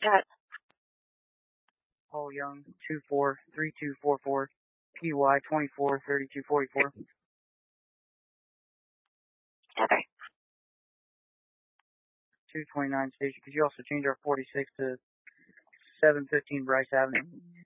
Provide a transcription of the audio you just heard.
Got Paul Young, 243244, PY 243244. okay. 229 station. Could you also change our 46 to 715 Bryce Avenue?